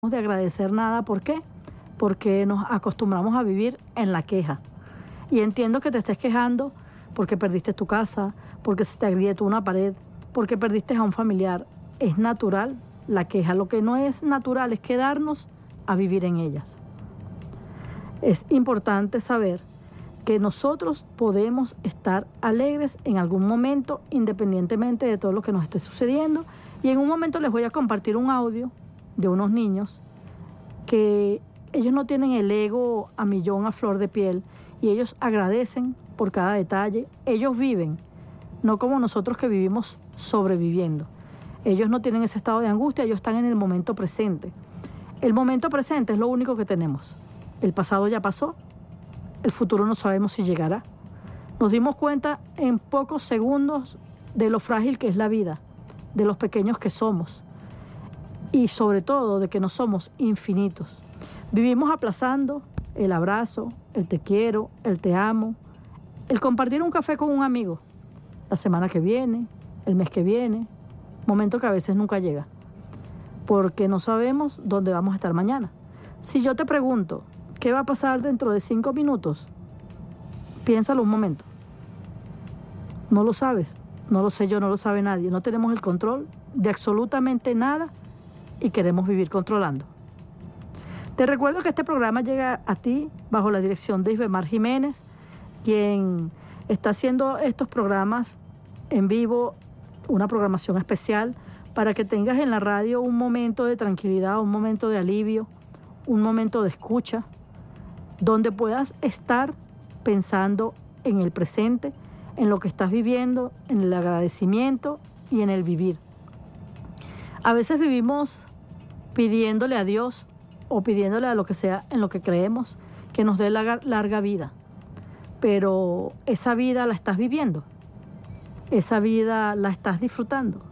de agradecer nada. ¿Por qué? Porque nos acostumbramos a vivir en la queja. Y entiendo que te estés quejando porque perdiste tu casa, porque se te agrietó una pared, porque perdiste a un familiar. Es natural la queja. Lo que no es natural es quedarnos a vivir en ellas. Es importante saber que nosotros podemos estar alegres en algún momento, independientemente de todo lo que nos esté sucediendo. Y en un momento les voy a compartir un audio de unos niños que ellos no tienen el ego a millón, a flor de piel, y ellos agradecen por cada detalle. Ellos viven, no como nosotros que vivimos sobreviviendo. Ellos no tienen ese estado de angustia, ellos están en el momento presente. El momento presente es lo único que tenemos. El pasado ya pasó, el futuro no sabemos si llegará. Nos dimos cuenta en pocos segundos de lo frágil que es la vida, de los pequeños que somos y sobre todo de que no somos infinitos. Vivimos aplazando el abrazo, el te quiero, el te amo, el compartir un café con un amigo, la semana que viene, el mes que viene, momento que a veces nunca llega, porque no sabemos dónde vamos a estar mañana. Si yo te pregunto, ¿qué va a pasar dentro de 5 minutos? Piénsalo un momento. No lo sabes, no lo sé yo, no lo sabe nadie. No tenemos el control de absolutamente nada y queremos vivir controlando. Te recuerdo que este programa llega a ti bajo la dirección de Isbemar Jiménez, quien está haciendo estos programas en vivo, una programación especial para que tengas en la radio un momento de tranquilidad, un momento de alivio, un momento de escucha, donde puedas estar pensando en el presente, en lo que estás viviendo, en el agradecimiento y en el vivir. A veces vivimos pidiéndole a Dios o pidiéndole a lo que sea en lo que creemos que nos dé larga vida, pero esa vida la estás viviendo, esa vida la estás disfrutando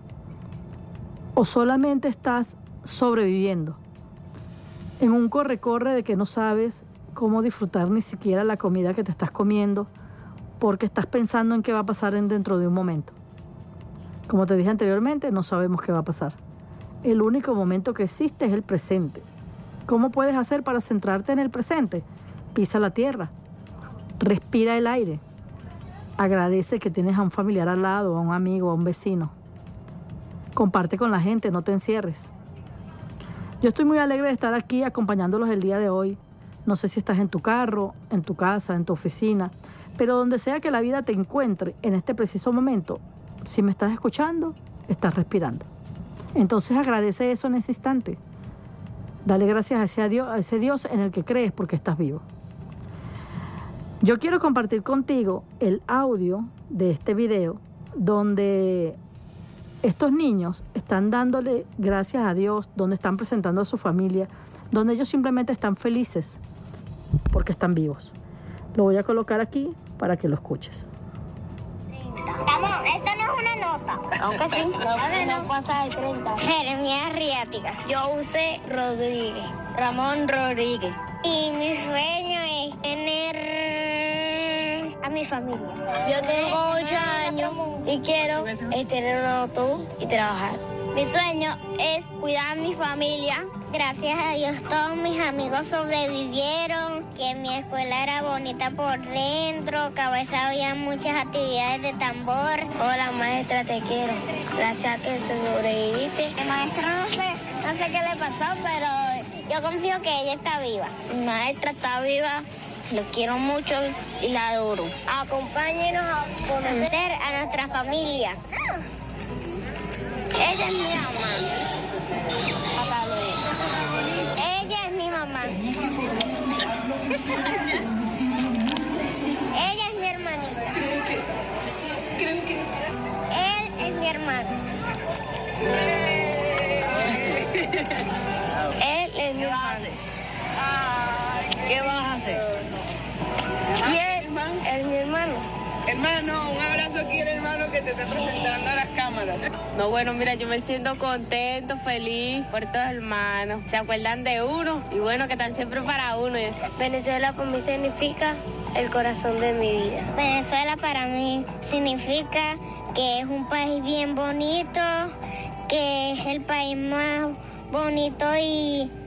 o solamente estás sobreviviendo en un corre-corre de que no sabes cómo disfrutar ni siquiera la comida que te estás comiendo porque estás pensando en qué va a pasar dentro de un momento. Como te dije anteriormente, no sabemos qué va a pasar. El único momento que existe es el presente. ¿Cómo puedes hacer para centrarte en el presente? Pisa la tierra, respira el aire, agradece que tienes a un familiar al lado, a un amigo, a un vecino. Comparte con la gente, no te encierres. Yo estoy muy alegre de estar aquí acompañándolos el día de hoy. No sé si estás en tu carro, en tu casa, en tu oficina, pero donde sea que la vida te encuentre en este preciso momento, si me estás escuchando, estás respirando. Entonces agradece eso en ese instante. Dale gracias a ese Dios en el que crees porque estás vivo. Yo quiero compartir contigo el audio de este video donde estos niños están dándole gracias a Dios, donde están presentando a su familia, donde ellos simplemente están felices porque están vivos. Lo voy a colocar aquí para que lo escuches. Ramón, esta no es una nota. Aunque sí, no pasa de 30. Jeremías Riática. Yo usé Rodríguez. Ramón Rodríguez. Y mi sueño es tener a mi familia. Yo tengo 8 años y quiero tener un autobús y trabajar. Mi sueño es cuidar a mi familia. Gracias a Dios todos mis amigos sobrevivieron, que mi escuela era bonita por dentro, que a veces había muchas actividades de tambor. Hola maestra, te quiero. Gracias a que sobreviviste. Mi maestra no sé qué le pasó, pero yo confío que ella está viva. Mi maestra está viva, lo quiero mucho y la adoro. Acompáñenos a conocer a nuestra familia. Ella es mi mamá. Ella es mi mamá. Ella es mi hermanita. Creo que... Él es mi hermano. Él es mi hermano. ¿Qué vas a hacer? Y él es mi hermano. Hermano, un abrazo aquí al hermano que te está presentando a las cámaras. No, bueno, mira, yo me siento contento, feliz por todos hermanos. Se acuerdan de uno y bueno, que están siempre para uno. Venezuela para mí significa el corazón de mi vida. Venezuela para mí significa que es un país bien bonito, que es el país más bonito y